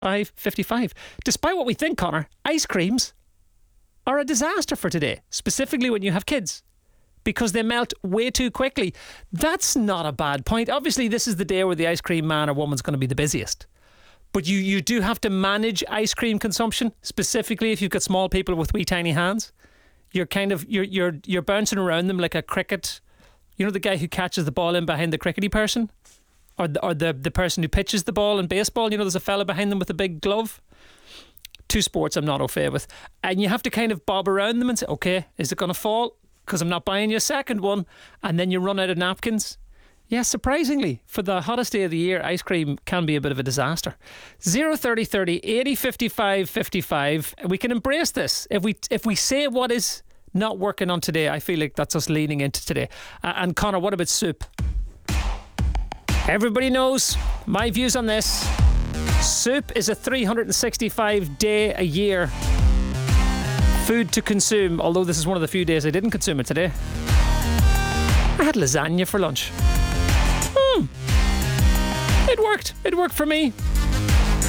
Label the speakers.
Speaker 1: 55. Despite what we think, Connor, ice creams are a disaster for today, specifically when you have kids, because they melt way too quickly. That's not a bad point. Obviously, this is the day where the ice cream man or woman's going to be the busiest. But you do have to manage ice cream consumption, specifically if you've got small people with wee tiny hands. You're you're bouncing around them like a cricket. You know the guy who catches the ball in behind the crickety person? Or the person who pitches the ball in baseball. You know, there's a fella behind them with a big glove. Two sports I'm not au fait with. And you have to kind of bob around them and say, okay, is it going to fall? Because I'm not buying you a second one. And then you run out of napkins. Yeah, surprisingly, for the hottest day of the year, ice cream can be a bit of a disaster. 030 30 80 55 55. We can embrace this. If we say what is not working on today, I feel like that's us leaning into today. And Connor, what about soup? Everybody knows my views on this. Soup is a 365 day a year food to consume, although this is one of the few days I didn't consume it today. I had lasagna for lunch. It worked for me.